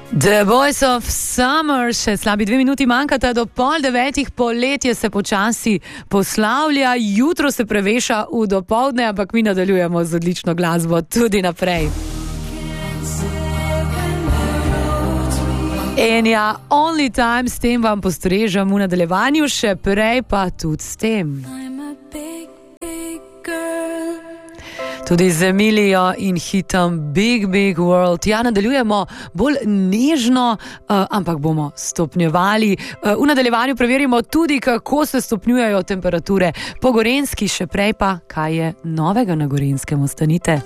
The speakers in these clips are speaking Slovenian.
The Voice of Summer, še slabi 2 minuti manjkata do 8:30, poletje se počasi poslavlja, jutro se preveša v dopoldne, ampak mi nadaljujemo z odlično glasbo tudi naprej. In ja, Only Time, s tem vam postrežem v nadaljevanju, še prej pa tudi s tem. Tudi z Emilijo in hitom Big Big World. Ja, nadaljujemo bolj nežno, ampak bomo stopnjevali. V nadaljevanju preverimo tudi, kako se stopnjujejo temperature po Gorenjski, še prej pa, kaj je novega na Gorenjskem. Ostanite.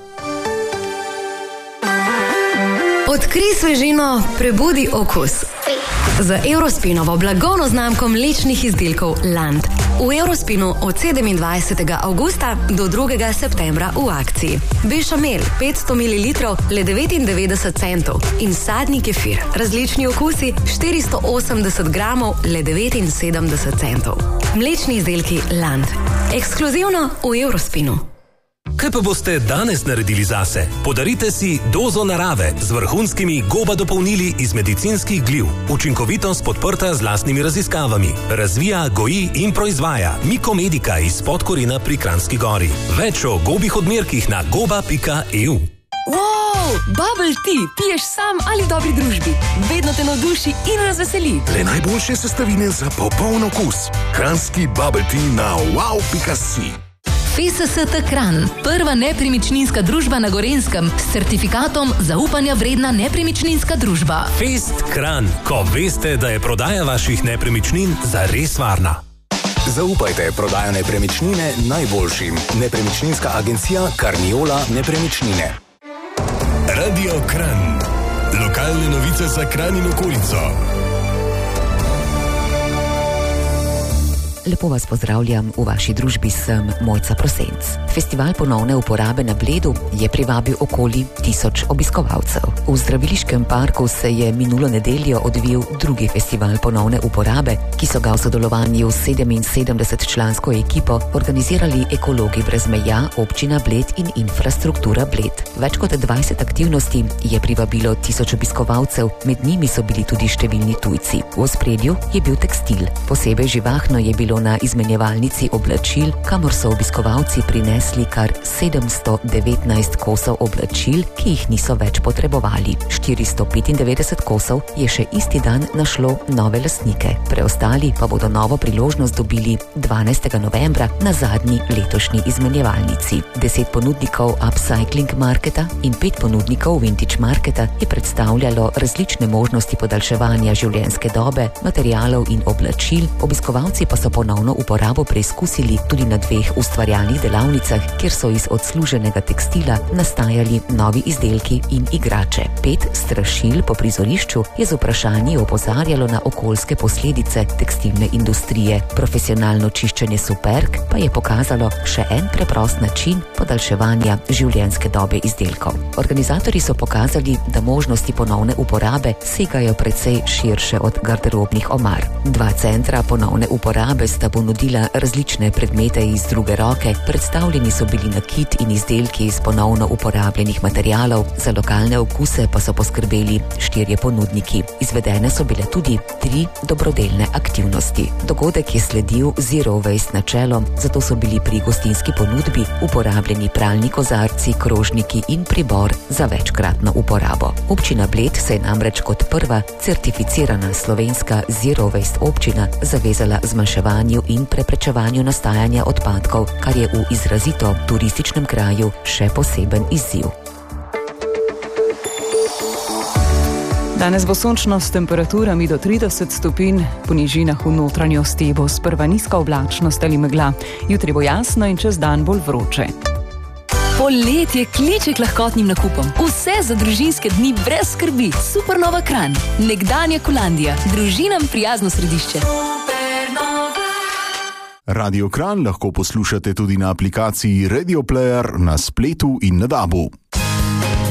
Odkrij svežino, prebudi okus. Z Eurospinovo blagovno znamko mlečnih izdelkov Land. V Eurospinu od 27. avgusta do 2. septembra v akciji. Bešamel 500 ml le 99 centov in sadni kefir, različni okusi 480 gramov le 79 centov. Mlečni izdelki Land. Ekskluzivno v Eurospinu. Kaj pa boste danes naredili zase? Podarite si dozo narave z vrhunskimi goba dopolnili iz medicinskih gliv. Učinkovitost podprta z lastnimi raziskavami. Razvija, goji in proizvaja Mikomedika iz Podkorina pri Kranjski Gori. Več o gobih odmerkih na goba.eu. Wow, bubble tea piješ sam ali v dobri družbi. Vedno te navduši in razveseli. Le najboljše sestavine za popoln okus. Kranjski bubble tea na wow.si. FSST Kranj, prva nepremičninska družba na Gorenjskem s certifikatom zaupanja vredna nepremičninska družba. Fest Kranj, ko veste, da je prodaja vaših nepremičnin zares varna. Zaupajte prodajo nepremičnine najboljšim. Nepremičninska agencija Karniola Nepremičnine. Radio Kranj. Lokalne novice za Kranj in okolico. Lepo vas pozdravljam, v vaši družbi sem Mojca Prosenc. Festival ponovne uporabe na Bledu je privabil okoli 1000 obiskovalcev. V zdraviliškem parku se je minulo nedeljo odvil drugi festival ponovne uporabe, ki so ga v sodelovanju s 77-člansko ekipo organizirali Ekologi brez meja, občina Bled in infrastruktura Bled. Več kot 20 aktivnosti je privabilo 1000 obiskovalcev, med njimi so bili tudi številni tujci. V ospredju je bil tekstil. Posebej živahno je bilo na izmenjevalnici oblačil, kamor so obiskovalci prinesli kar 719 kosov oblačil, ki jih niso več potrebovali. 495 kosov je še isti dan našlo nove lastnike. Preostali pa bodo novo priložnost dobili 12. novembra na zadnji letošnji izmenjevalnici. 10 ponudnikov upcycling marketa in 5 ponudnikov vintage marketa je predstavljalo različne možnosti podaljševanja življenjske dobe, materialov in oblačil. Obiskovalci pa so ponovno uporabo preizkusili tudi na 2 ustvarjalnih delavnicah, kjer so iz odsluženega tekstila nastajali novi izdelki in igrače. 5 strašil po prizorišču je z vprašanji opozarjalo na okoljske posledice tekstilne industrije. Profesionalno čiščenje superg pa je pokazalo še en preprost način podaljševanja življenjske dobe izdelkov. Organizatorji so pokazali, da možnosti ponovne uporabe segajo precej širše od garderobnih omar. 2 centra ponovne uporabe sta ponudila različne predmete iz druge roke, predstavljeni so bili nakit in izdelki iz ponovno uporabljenih materialov, za lokalne okuse pa so poskrbeli 4 ponudniki. Izvedene so bile tudi 3 dobrodelne aktivnosti. Dogodek je sledil zero waste načelom, zato so bili pri gostinski ponudbi uporabljeni pralni kozarci, krožniki in pribor za večkratno uporabo. Občina Bled se je namreč kot prva certificirana slovenska zero waste občina zavezala zmanjševanju in preprečevanju nastajanja odpadkov, kar je v izrazito turističnem kraju še poseben izziv. Danes bo sončno s temperaturami do 30 stopinj, po nižinah v notranjosti bo sprva nizka oblačnost ali megla, jutri bo jasno in čez dan bolj vroče. Poletje kliče k lahkotnim nakupom. Vse za družinske dni brez skrbi. Supernova Kranj, nekdanja Kolandija, družinam prijazno središče. Radio Kranj lahko poslušate tudi na aplikaciji Radio Player na spletu in na DAB-u.